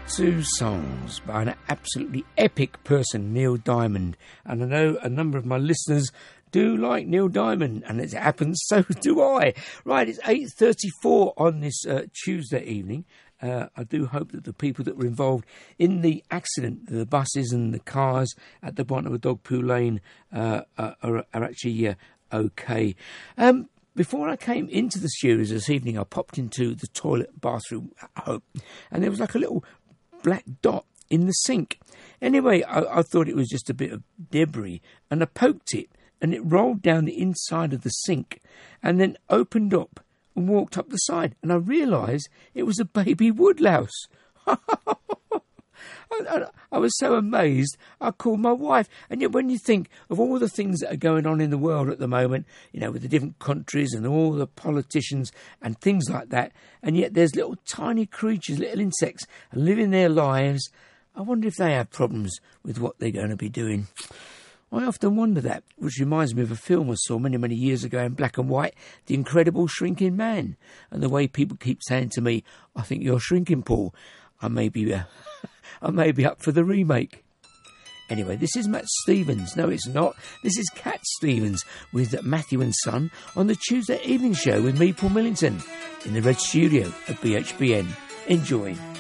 Two songs by an absolutely epic person, Neil Diamond. And I know a number of my listeners do like Neil Diamond, and as it happens, so do I. Right, it's 8:34 on this Tuesday evening. I do hope that the people that were involved in the accident, the buses and the cars at the bottom of Dogpoo Lane, are actually okay. Before I came into the studios this evening, I popped into the toilet bathroom at home, and there was like a little black dot in the sink. Anyway, I thought it was just a bit of debris, and I poked it, and it rolled down the inside of the sink, and then opened up and walked up the side, and I realised it was a baby woodlouse. I was so amazed, I called my wife. And yet when you think of all the things that are going on in the world at the moment, you know, with the different countries and all the politicians and things like that, and yet there's little tiny creatures, little insects, living their lives, I wonder if they have problems with what they're going to be doing. I often wonder that, which reminds me of a film I saw many, many years ago in black and white, The Incredible Shrinking Man. And the way people keep saying to me, I think you're shrinking, Paul. I may be up for the remake. Anyway, this is Matt Stevens. No, it's not. This is Cat Stevens with Matthew and Son on the Tuesday evening show with me, Paul Millington, in the Red Studio at BHBN. Enjoy.